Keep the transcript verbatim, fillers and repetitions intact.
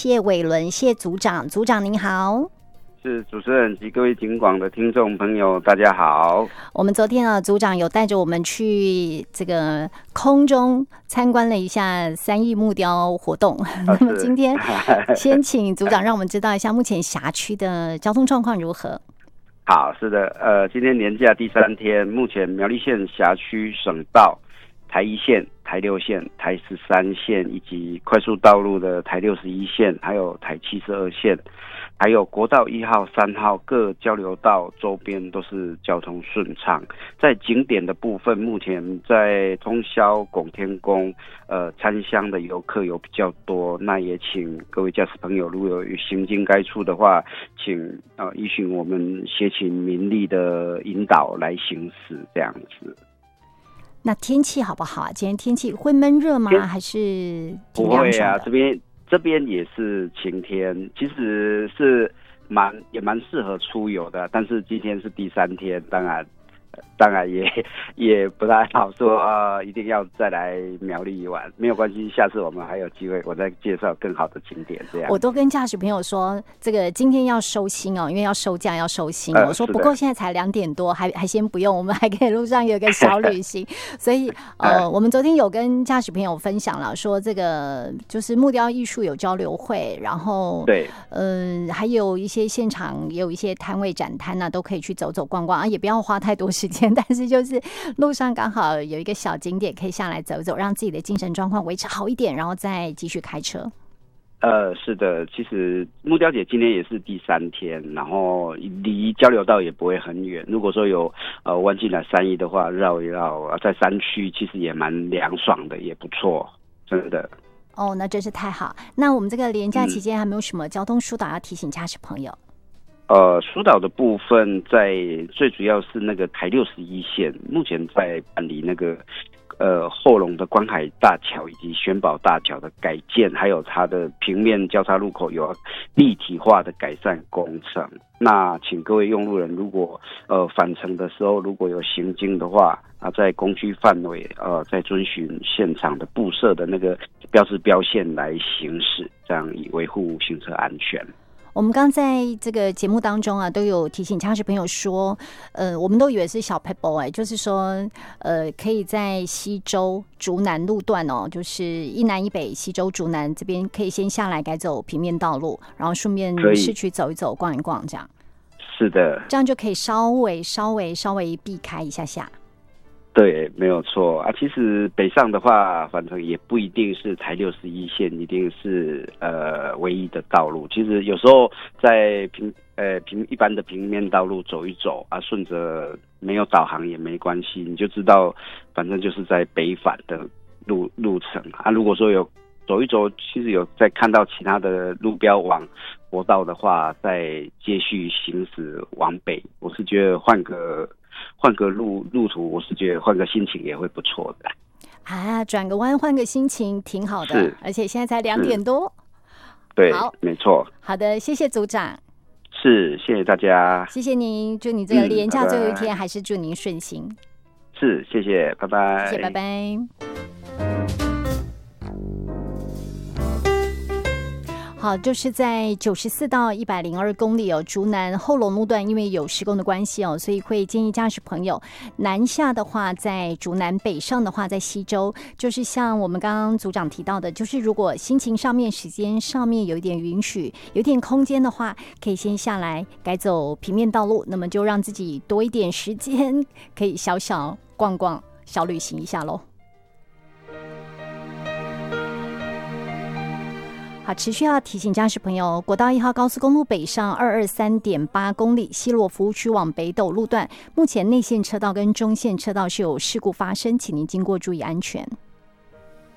谢伟伦，谢组长，组长您好。 是主持人及各位警广的听众朋友，大家好。 我们昨天啊，组长有带着我们去这个空中参观了一下三义木雕活动。啊、那么今天先请组长让我们知道一下目前辖区的交通状况如何。 好，是的，呃，今天年假第三天，目前苗栗县辖区省道、台一线、台六线、台十三线以及快速道路的台六十一线，还有台七十二线。还有国道一号、三号各交流道周边都是交通顺畅。在景点的部分，目前在通霄拱天宫，呃，参香的游客有比较多。那也请各位驾驶朋友，如果有行经该处的话，请呃依循我们协勤民力的引导来行驶，这样子。 那天气好不好啊？今天天气会闷热吗？还是不会啊？这边。这边也是晴天，其实是蛮也蛮适合出游的，但是今天是第三天，当然当然也也不太好说啊、呃，一定要再来苗栗玩，没有关系，下次我们还有机会，我再介绍更好的景点。这样， 我都跟驾驶朋友说，这个今天要收心哦，因为要收假要收心。 呃、 我说不过现在才两点多，还还先不用，我们还可以路上有一个小旅行。所以呃，我们昨天有跟驾驶朋友分享了，说这个就是木雕艺术有交流会，然后对， 嗯、呃，还有一些现场也有一些摊位展摊呢、啊，都可以去走走逛逛啊，也不要花太多时间，但是就是路上刚好有一个小景点可以下来走走，让自己的精神状况维持好一点，然后再继续开车。 呃，是的，其实木雕节今天也是第三天，然后离交流道也不会很远。如果说有呃弯进来三义的话，绕一绕，在山区其实也蛮凉爽的，也不错，真的。 哦，那真是太好。那我们这个连假期间还没有什么交通疏导要提醒驾驶朋友？ 呃，疏导的部分在最主要是那个台六十一线，目前在办理那个呃后龙的观海大桥以及玄宝大桥的改建，还有它的平面交叉路口有立体化的改善工程。那请各位用路人，如果呃返程的时候如果有行经的话，啊，在工区范围呃在遵循现场的布设的那个标志标线来行驶，这样以维护行车安全。 我们刚在这个节目当中啊，都有提醒驾驶朋友说，呃，我们都以为是小 pebble 哎，就是说，呃，可以在西周竹南路段哦，就是一南一北西周竹南这边可以先下来改走平面道路，然后顺便市区走一走、逛一逛，这样。 是的， 这样就可以稍微、稍微、稍微避开一下下。 对，没有错啊。其实北上的话，反正也不一定是台六十一线一定是呃唯一的道路。其实有时候在平呃平一般的平面道路走一走啊，顺着没有导航也没关系，你就知道，反正就是在北返的路路程啊。如果说有走一走，其实有在看到其他的路标往国道的话，再接续行驶往北，我是觉得换个。换个路路途，我是觉得换个心情也会不错的啊！转个弯，换个心情，挺好的。而且现在才两点多， 对，没错。 好的，谢谢组长。 是，谢谢大家， 谢谢您。祝你这个连假最后一天， 嗯、 还是祝您顺心。 是，谢谢，拜拜。 谢谢，拜拜。好，就是在九十四到一百零二公里哦，竹南后龙路段，因为有施工的关系哦，所以会建议驾驶朋友南下的话，在竹南；北上的话，在西周。就是像我们刚刚组长提到的，就是如果心情上面、时间上面有一点允许、有一点空间的话，可以先下来改走平面道路，那么就让自己多一点时间，可以小小逛逛、小旅行一下喽。好，持续要提醒驾驶朋友，国道一号高速公路北上二二三点八公里西螺服务区往北斗路段，目前内线车道跟中线车道是有事故发生，请您经过注意安全。